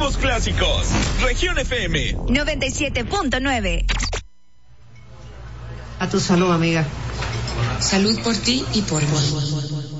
nuevos clásicos. Región FM 97.9. A tu salud, amiga. Salud por ti y por mí.